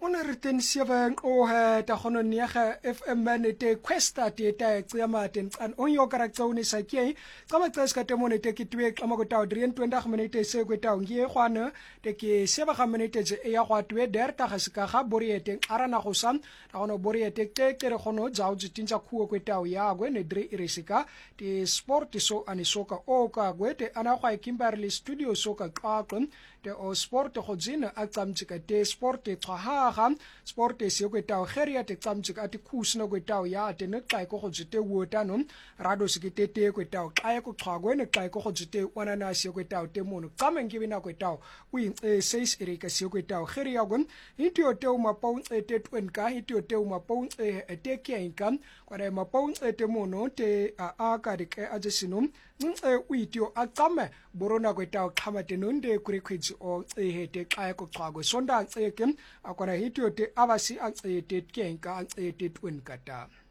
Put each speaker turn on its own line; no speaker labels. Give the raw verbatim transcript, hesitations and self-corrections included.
Ona riten seven o he ta gono nege F M te questa te ta tsema ten an onyo karaktsone sa ke kama tseska te mone te ke twe kama go ta twenty minute se go ta ngie gwana te ke seba ga minute e ya gwa twe der ta ga sika ga boriete arana go sam ta gono boriete te ke re gono jau tsintsha khuo go ta ya go ne dre irisika te sport so ani soka o ka go te ana gwa Kimberley studio soka qaqon te o sport go dzina a tsamtsika te sport te tha sport se go ta geria te tsamtsika ati khusna go ta ya te ne xa go go jite wotano rado se ke te te go ta xa go xagwe ne xa go go jite wana na se go ta te mono kama ngibina go ta o e seis erika se go ta geria go itio te o mapau e te twen ka itio te o mapau e te ke inka kware mapau e te mono te a a ka ri ke a jesino e uitio a kama borona go ta khama te nonde kure khwitsi o e he te xa go xagwe sonda e ke akwana hitio te abasi a te ke inka e te twen kata